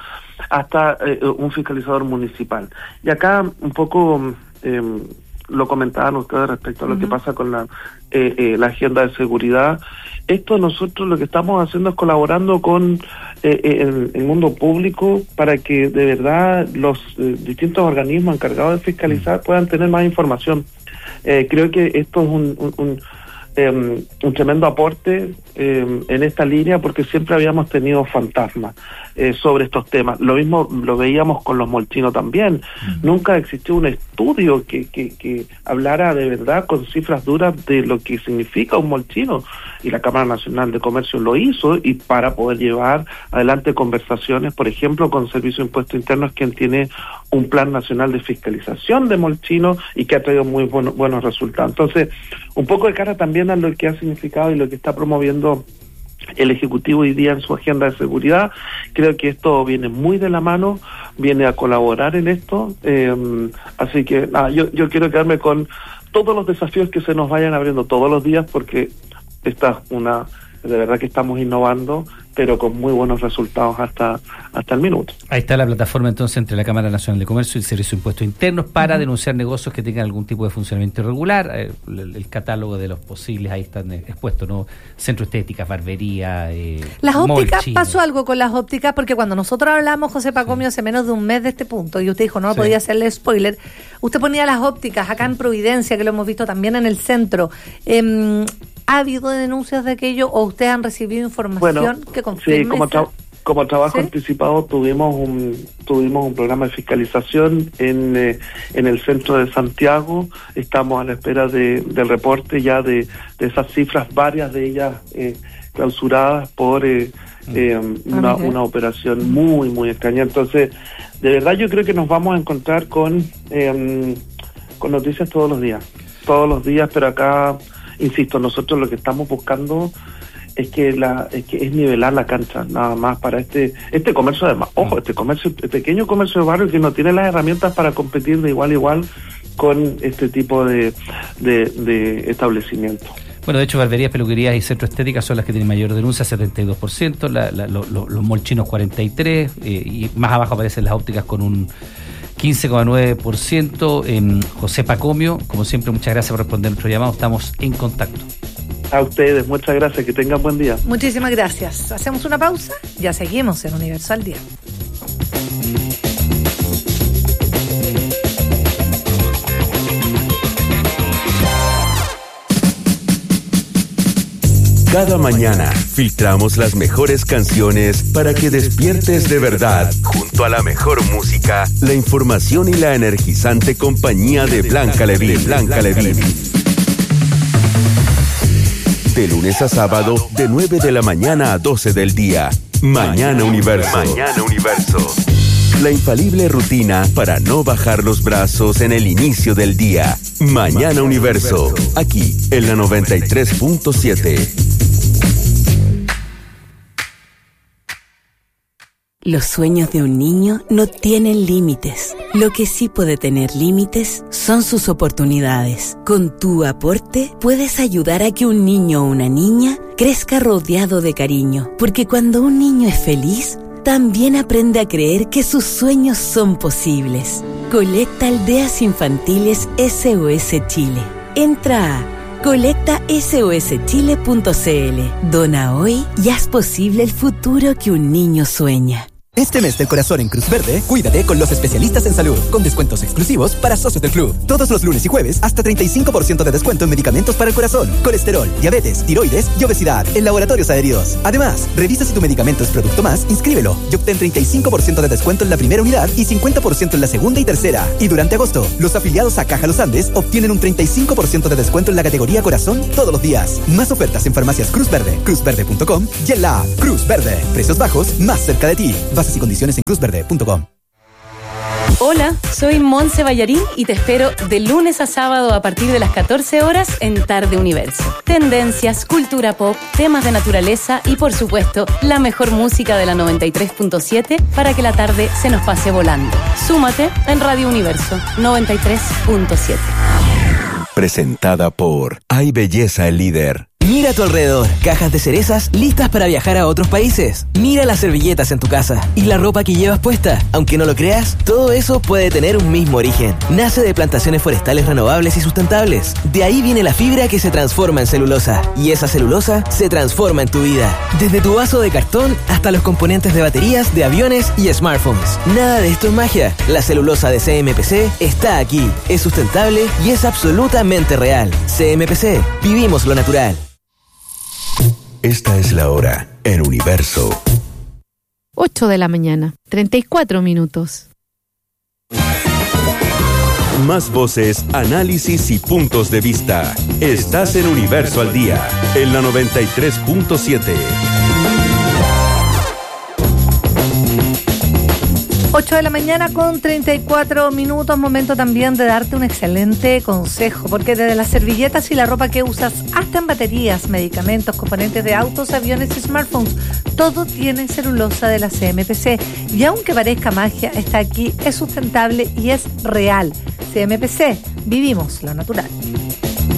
un fiscalizador municipal. Y acá un poco lo comentaban ustedes respecto a lo que pasa con la agenda de seguridad. Esto nosotros lo que estamos haciendo es colaborando con el mundo público para que de verdad los distintos organismos encargados de fiscalizar puedan tener más información. Creo que esto es un tremendo aporte en esta línea, porque siempre habíamos tenido fantasmas sobre estos temas. Lo mismo lo veíamos con los molchinos también. Nunca existió un estudio que hablara de verdad con cifras duras de lo que significa un molchino, y la Cámara Nacional de Comercio lo hizo, y para poder llevar adelante conversaciones, por ejemplo, con Servicio de Impuestos Internos, quien tiene un plan nacional de fiscalización de molchinos y que ha traído muy buenos resultados. Entonces, un poco de cara también a lo que ha significado y lo que está promoviendo el Ejecutivo hoy día en su agenda de seguridad. Creo que esto viene muy de la mano, viene a colaborar en esto, así que yo quiero quedarme con todos los desafíos que se nos vayan abriendo todos los días, porque esta es de verdad que estamos innovando, pero con muy buenos resultados hasta el minuto. Ahí está la plataforma entonces entre la Cámara Nacional de Comercio y el Servicio de Impuestos Internos para denunciar negocios que tengan algún tipo de funcionamiento irregular. El catálogo de los posibles ahí están expuestos, ¿no? Centro estéticas, barbería, las ópticas, chino. pasó algo con las ópticas, porque cuando nosotros hablamos, José Pacomio, hace menos de un mes de este punto, y usted dijo, no podía hacerle spoiler, usted ponía las ópticas acá en Providencia, que lo hemos visto también en el centro. ¿Ha habido denuncias de aquello o ustedes han recibido información que confirme? Sí, como trabajo anticipado tuvimos un programa de fiscalización en el centro de Santiago. Estamos a la espera del reporte ya de esas cifras, varias de ellas clausuradas por una operación muy, muy extraña. Entonces, de verdad yo creo que nos vamos a encontrar con noticias todos los días, pero acá, insisto, nosotros lo que estamos buscando es es nivelar la cancha, nada más, para este comercio, además, este pequeño comercio de barrio que no tiene las herramientas para competir de igual a igual con este tipo de establecimientos. Bueno, de hecho, barberías, peluquerías y centro estéticas son las que tienen mayor denuncia, 72%, los molchinos 43%, y más abajo aparecen las ópticas con un 15,9%. José Pacomio, como siempre, muchas gracias por responder nuestro llamado. Estamos en contacto. A ustedes, muchas gracias. Que tengan buen día. Muchísimas gracias. Hacemos una pausa. Ya seguimos en Universo al Día. Cada mañana filtramos las mejores canciones para que despiertes de verdad. Junto a la mejor música, la información y la energizante compañía de Blanca Levín. De lunes a sábado, de 9 de la mañana a 12 del día. Mañana Universo. La infalible rutina para no bajar los brazos en el inicio del día. Mañana Universo. Aquí, en la 93.7. Los sueños de un niño no tienen límites. Lo que sí puede tener límites son sus oportunidades. Con tu aporte puedes ayudar a que un niño o una niña crezca rodeado de cariño. Porque cuando un niño es feliz, también aprende a creer que sus sueños son posibles. Colecta Aldeas Infantiles SOS Chile. Entra a colectasoschile.cl. Dona hoy y haz posible el futuro que un niño sueña. Este mes del corazón en Cruz Verde, cuídate con los especialistas en salud, con descuentos exclusivos para socios del club. Todos los lunes y jueves, hasta 35% de descuento en medicamentos para el corazón, colesterol, diabetes, tiroides y obesidad en laboratorios adheridos. Además, revisa si tu medicamento es producto más, inscríbelo y obtén 35% de descuento en la primera unidad y 50% en la segunda y tercera. Y durante agosto, los afiliados a Caja Los Andes obtienen un 35% de descuento en la categoría corazón todos los días. Más ofertas en farmacias Cruz Verde, cruzverde.com y en la app Cruz Verde. Precios bajos, más cerca de ti. Bases y condiciones en cruzverde.com. Hola, soy Monse Ballarín y te espero de lunes a sábado a partir de las 14 horas en Tarde Universo. Tendencias, cultura pop, temas de naturaleza y por supuesto la mejor música de la 93.7 para que la tarde se nos pase volando. Súmate en Radio Universo 93.7. Presentada por Hay Belleza el Líder. Mira a tu alrededor, cajas de cerezas listas para viajar a otros países. Mira las servilletas en tu casa y la ropa que llevas puesta. Aunque no lo creas, todo eso puede tener un mismo origen. Nace de plantaciones forestales renovables y sustentables. De ahí viene la fibra que se transforma en celulosa. Y esa celulosa se transforma en tu vida. Desde tu vaso de cartón hasta los componentes de baterías, de aviones y smartphones. Nada de esto es magia. La celulosa de CMPC está aquí. Es sustentable y es absolutamente real. CMPC, vivimos lo natural. Esta es la hora en Universo. 8 de la mañana, 34 minutos. Más voces, análisis y puntos de vista. Estás en Universo al Día, en la 93.7. 8 de la mañana con 34 minutos, momento también de darte un excelente consejo, porque desde las servilletas y la ropa que usas, hasta en baterías, medicamentos, componentes de autos, aviones y smartphones, todo tiene celulosa de la CMPC. Y aunque parezca magia, está aquí, es sustentable y es real. CMPC, vivimos lo natural.